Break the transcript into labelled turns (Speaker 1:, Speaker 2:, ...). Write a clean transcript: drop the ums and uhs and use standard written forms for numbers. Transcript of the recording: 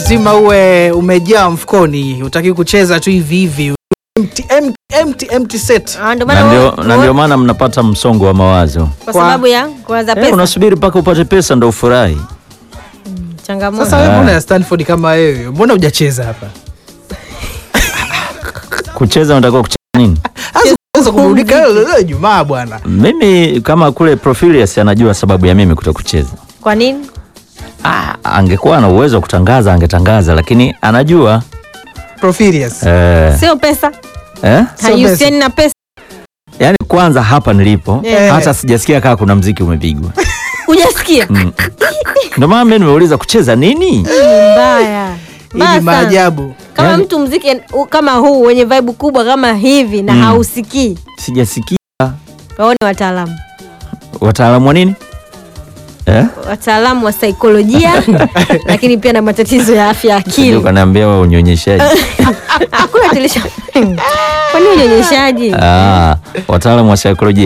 Speaker 1: lazima uwe umejaa mfukoni, utaki kucheza tu hivi hivi. Empty set.
Speaker 2: Na ndio maana mnapata msongo wa mawazo.
Speaker 3: Kwa sababu ya kuanza pesa.
Speaker 2: Unasubiri mpaka upate pesa ndio ufurahi.
Speaker 3: Changamoto.
Speaker 1: Sasa wewe mbona Stanford kama wewe? Mbona hujacheza hapa?
Speaker 2: Kucheza unataka kucheza nini?
Speaker 1: Sasa kumrudika leo Jumaa bwana.
Speaker 2: Mimi kama kule Profilius anajua sababu ya mimi kutokucheza.
Speaker 3: Kwa nini?
Speaker 2: Angekuwa na uwezo wa kutangaza angetangaza, lakini anajua
Speaker 1: Profilius.
Speaker 3: Sio pesa. Hayusiani na pesa.
Speaker 2: Yaani kwanza hapa nilipo hata sijasikia kama kuna mziki umepigwa.
Speaker 3: Hujasikia?
Speaker 2: Ndio maana mimi nimeuliza kucheza nini?
Speaker 3: Mbaya.
Speaker 1: Ni maajabu.
Speaker 3: Kama mtu mziki kama huu wenye vibe kubwa kama hivi na hausikii.
Speaker 2: Sijasikia.
Speaker 3: Waone wataalamu.
Speaker 2: Wataalamu wa nini?
Speaker 3: Wataalamu wa saikolojia lakini pia na matatizo ya afya ya akili.
Speaker 2: Ndio kaniambia wewe unyonyeshaji.
Speaker 3: Hakuna tulisha. Kwa nini unyonyeshaji?
Speaker 2: Wataalamu wa saikolojia.